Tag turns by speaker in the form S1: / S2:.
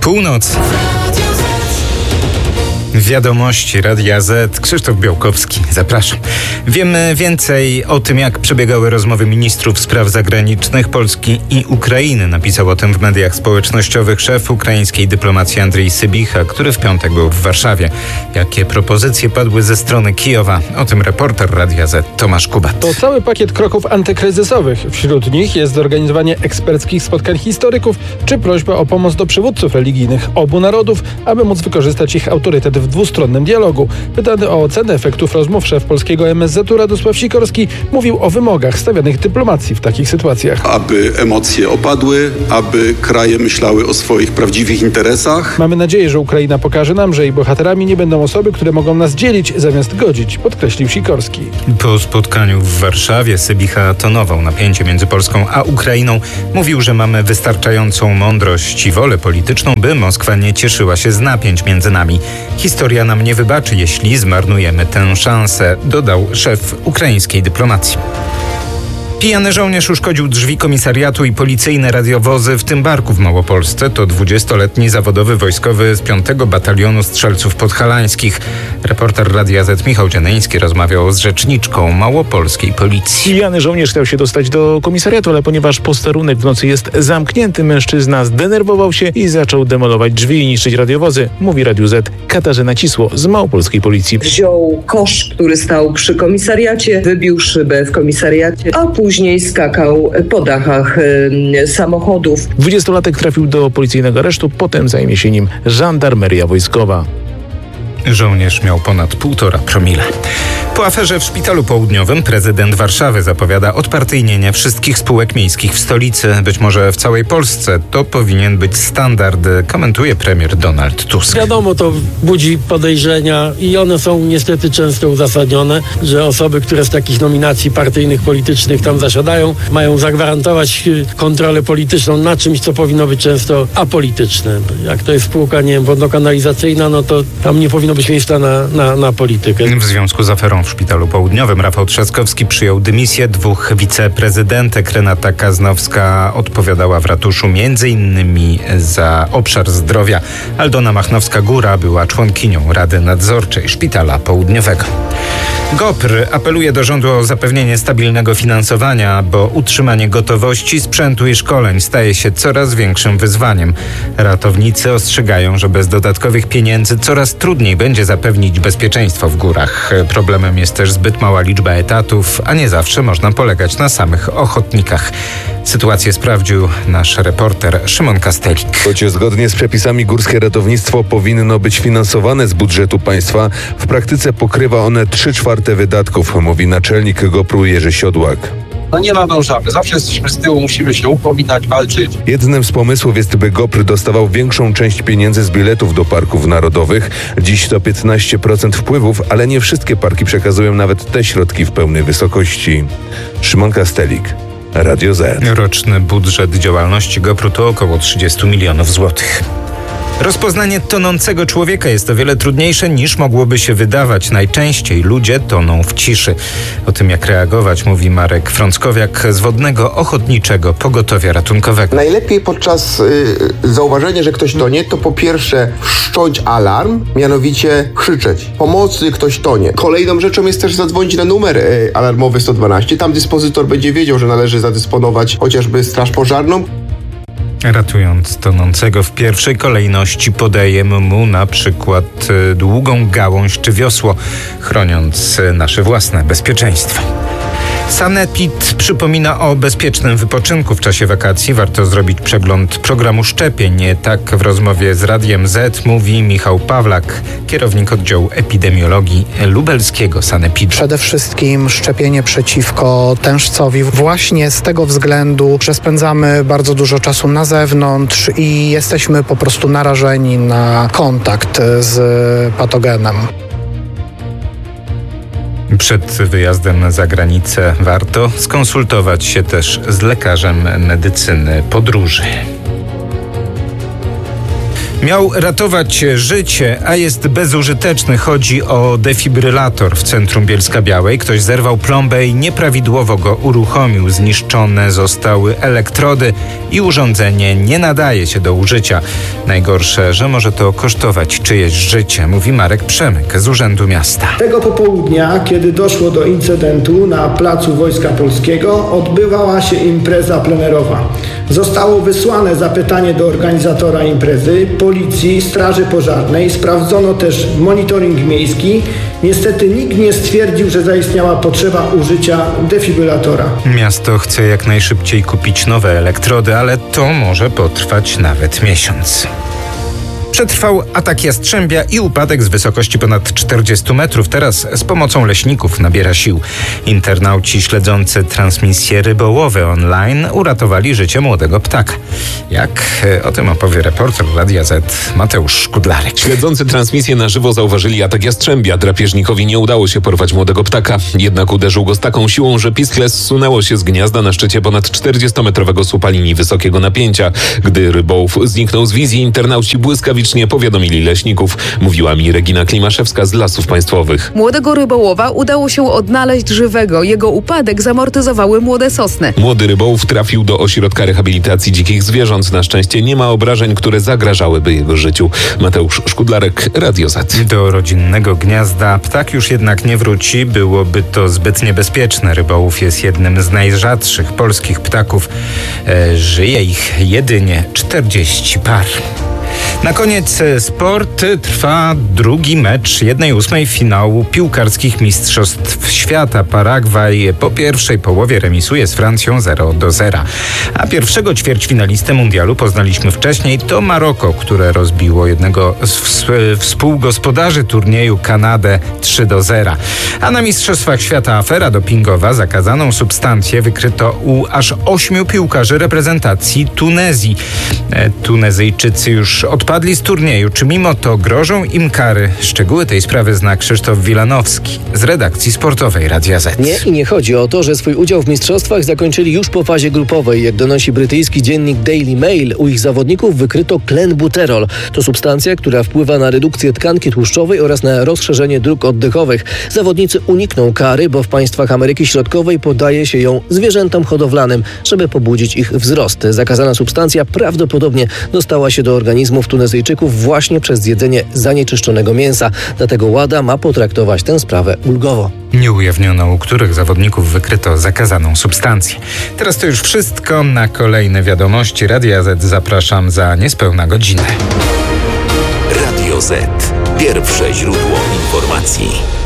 S1: Północ. Wiadomości Radia Z. Krzysztof Białkowski. Zapraszam. Wiemy więcej o tym, jak przebiegały rozmowy ministrów spraw zagranicznych Polski i Ukrainy. Napisał o tym w mediach społecznościowych szef ukraińskiej dyplomacji Andrzej Sybicha, który w piątek był w Warszawie. Jakie propozycje padły ze strony Kijowa? O tym reporter Radia Z Tomasz Kubat.
S2: To cały pakiet kroków antykryzysowych. Wśród nich jest zorganizowanie eksperckich spotkań historyków czy prośba o pomoc do przywódców religijnych obu narodów, aby móc wykorzystać ich autorytet w dwustronnym dialogu. Pytany o ocenę efektów rozmów szef polskiego MSZ-u Radosław Sikorski mówił o wymogach stawianych dyplomacji w takich sytuacjach.
S3: Aby emocje opadły, aby kraje myślały o swoich prawdziwych interesach.
S2: Mamy nadzieję, że Ukraina pokaże nam, że jej bohaterami nie będą osoby, które mogą nas dzielić zamiast godzić, podkreślił Sikorski.
S1: Po spotkaniu w Warszawie Sybicha tonował napięcie między Polską a Ukrainą. Mówił, że mamy wystarczającą mądrość i wolę polityczną, by Moskwa nie cieszyła się z napięć między nami. Historia nam nie wybaczy, jeśli zmarnujemy tę szansę, dodał szef ukraińskiej dyplomacji. Pijany żołnierz uszkodził drzwi komisariatu i policyjne radiowozy w Tymbarku w Małopolsce. To 20-letni zawodowy wojskowy z 5. Batalionu Strzelców Podhalańskich. Reporter Radia Z Michał Dzianeński rozmawiał z rzeczniczką małopolskiej policji.
S4: Pijany żołnierz chciał się dostać do komisariatu, ale ponieważ posterunek w nocy jest zamknięty, mężczyzna zdenerwował się i zaczął demolować drzwi i niszczyć radiowozy, mówi Radiu Z Katarzyna Cisło z małopolskiej policji.
S5: Wziął kosz, który stał przy komisariacie, wybił szybę w komisariacie, a później skakał po dachach samochodów.
S4: 20-latek trafił do policyjnego aresztu, potem zajmie się nim żandarmeria wojskowa.
S1: Żołnierz miał ponad 1,5 promile. Po aferze w Szpitalu Południowym prezydent Warszawy zapowiada odpartyjnienie wszystkich spółek miejskich w stolicy. Być może w całej Polsce to powinien być standard, komentuje premier Donald Tusk.
S6: Wiadomo, to budzi podejrzenia i one są niestety często uzasadnione, że osoby, które z takich nominacji partyjnych, politycznych tam zasiadają, mają zagwarantować kontrolę polityczną na czymś, co powinno być często apolityczne. Jak to jest spółka, nie wiem, wodno-kanalizacyjna, no to tam nie powinno być miejsca na politykę.
S1: W związku z aferą w Szpitalu Południowym Rafał Trzaskowski przyjął dymisję. 2 wiceprezydentek. Renata Kaznowska odpowiadała w ratuszu m.in. za obszar zdrowia. Aldona Machnowska-Góra była członkinią Rady Nadzorczej Szpitala Południowego. GOPR apeluje do rządu o zapewnienie stabilnego finansowania, bo utrzymanie gotowości, sprzętu i szkoleń staje się coraz większym wyzwaniem. Ratownicy ostrzegają, że bez dodatkowych pieniędzy coraz trudniej będzie zapewnić bezpieczeństwo w górach. Problemem jest też zbyt mała liczba etatów, a nie zawsze można polegać na samych ochotnikach. Sytuację sprawdził nasz reporter Szymon Kastelik.
S7: Choć zgodnie z przepisami górskie ratownictwo powinno być finansowane z budżetu państwa, w praktyce pokrywa one 3/4 wydatków, mówi naczelnik GOPR-u Jerzy Siodłak.
S8: Nie nadążamy. Zawsze jesteśmy z tyłu, musimy się upominać, walczyć.
S7: Jednym z pomysłów jest, by GOPR dostawał większą część pieniędzy z biletów do parków narodowych. Dziś to 15% wpływów, ale nie wszystkie parki przekazują nawet te środki w pełnej wysokości. Szymon Kastelik, Radio Z.
S1: Roczny budżet działalności GOPR-u to około 30 milionów złotych. Rozpoznanie tonącego człowieka jest o wiele trudniejsze niż mogłoby się wydawać. Najczęściej ludzie toną w ciszy. O tym, jak reagować, mówi Marek Frąckowiak z Wodnego Ochotniczego Pogotowia Ratunkowego.
S9: Najlepiej podczas zauważenia, że ktoś tonie, to po pierwsze wszcząć alarm, mianowicie krzyczeć: pomocy, ktoś tonie. Kolejną rzeczą jest też zadzwonić na numer alarmowy 112. Tam dyspozytor będzie wiedział, że należy zadysponować chociażby straż pożarną.
S1: Ratując tonącego w pierwszej kolejności podajemy mu na przykład długą gałąź czy wiosło, chroniąc nasze własne bezpieczeństwo. Sanepid przypomina o bezpiecznym wypoczynku w czasie wakacji. Warto zrobić przegląd programu szczepień. Tak w rozmowie z Radiem Z mówi Michał Pawlak, kierownik oddziału epidemiologii lubelskiego Sanepidu.
S10: Przede wszystkim szczepienie przeciwko tężcowi właśnie z tego względu, że spędzamy bardzo dużo czasu na zewnątrz i jesteśmy po prostu narażeni na kontakt z patogenem.
S1: Przed wyjazdem za granicę warto skonsultować się też z lekarzem medycyny podróży. Miał ratować życie, a jest bezużyteczny. Chodzi o defibrylator w centrum Bielska-Białej. Ktoś zerwał plombę i nieprawidłowo go uruchomił. Zniszczone zostały elektrody i urządzenie nie nadaje się do użycia. Najgorsze, że może to kosztować czyjeś życie, mówi Marek Przemyk z Urzędu Miasta.
S11: Tego popołudnia, kiedy doszło do incydentu na placu Wojska Polskiego, odbywała się impreza plenerowa. Zostało wysłane zapytanie do organizatora imprezy, policji, straży pożarnej. Sprawdzono też monitoring miejski. Niestety nikt nie stwierdził, że zaistniała potrzeba użycia defibrylatora.
S1: Miasto chce jak najszybciej kupić nowe elektrody, ale to może potrwać nawet miesiąc. Przetrwał atak jastrzębia i upadek z wysokości ponad 40 metrów. Teraz z pomocą leśników nabiera sił. Internauci śledzący transmisje rybołowe online uratowali życie młodego ptaka. Jak o tym opowie reporter Radia Z Mateusz Szkudlarek.
S12: Śledzący transmisję na żywo zauważyli atak jastrzębia. Drapieżnikowi nie udało się porwać młodego ptaka. Jednak uderzył go z taką siłą, że piskle zsunęło się z gniazda na szczycie ponad 40-metrowego słupa linii wysokiego napięcia. Gdy rybołów zniknął z wizji, internauci błyskawicznie powiadomili leśników, mówiła mi Regina Klimaszewska z Lasów Państwowych.
S13: Młodego rybołowa udało się odnaleźć żywego. Jego upadek zamortyzowały młode sosny.
S12: Młody rybołów trafił do ośrodka rehabilitacji dzikich zwierząt. Na szczęście nie ma obrażeń, które zagrażałyby jego życiu. Mateusz Szkudlarek, Radio Z.
S1: Do rodzinnego gniazda ptak już jednak nie wróci. Byłoby to zbyt niebezpieczne. Rybołów jest jednym z najrzadszych polskich ptaków. Żyje ich jedynie 40 par. Na koniec sport. Trwa drugi mecz 1/8 finału piłkarskich Mistrzostw Świata. Paragwaj po pierwszej połowie remisuje z Francją 0-0. A pierwszego ćwierćfinalistę mundialu poznaliśmy wcześniej. To Maroko, które rozbiło jednego z współgospodarzy turnieju, Kanadę, 3-0. A na Mistrzostwach Świata afera dopingowa. Zakazaną substancję wykryto u aż 8 piłkarzy reprezentacji Tunezji. Tunezyjczycy już odpadli z turnieju. Czy mimo to grożą im kary? Szczegóły tej sprawy zna Krzysztof Wilanowski z redakcji sportowej Radia Z.
S14: Nie chodzi o to, że swój udział w mistrzostwach zakończyli już po fazie grupowej. Jak donosi brytyjski dziennik Daily Mail, u ich zawodników wykryto klenbuterol. To substancja, która wpływa na redukcję tkanki tłuszczowej oraz na rozszerzenie dróg oddechowych. Zawodnicy unikną kary, bo w państwach Ameryki Środkowej podaje się ją zwierzętom hodowlanym, żeby pobudzić ich wzrost. Zakazana substancja prawdopodobnie dostała się do organizmów Tunezyjczyków właśnie przez zjedzenie zanieczyszczonego mięsa. Dlatego WADA ma potraktować tę sprawę ulgowo.
S1: Nie ujawniono, u których zawodników wykryto zakazaną substancję. Teraz to już wszystko. Na kolejne wiadomości Radia Z zapraszam za niespełna godzinę.
S15: Radio Z. Pierwsze źródło informacji.